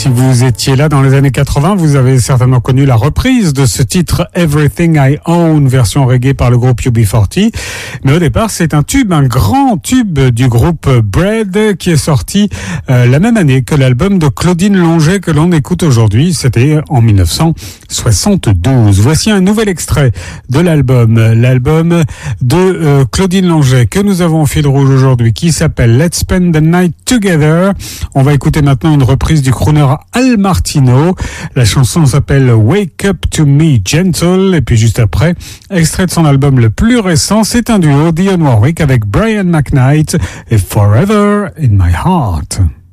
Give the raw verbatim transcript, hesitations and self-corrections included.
Si vous étiez là dans les années quatre-vingts, vous avez certainement connu la reprise de ce titre Everything I Own, version reggae par le groupe U B quarante. Mais au départ, c'est un tube, un grand tube du groupe Bread qui est sorti euh, la même année que l'album de Claudine Longet que l'on écoute aujourd'hui. C'était en mille neuf cent soixante-douze. Voici un nouvel extrait de l'album, l'album de euh, Claudine Longet que nous avons au fil rouge aujourd'hui, qui s'appelle Let's Spend the Night Together. On va écouter maintenant une reprise du crooner Al Martino. La chanson s'appelle Wake Up to Me Gentle. Et puis juste après, extrait de son album le plus récent, c'est un duo, Dionne Warwick avec Brian McKnight et Forever in My Heart.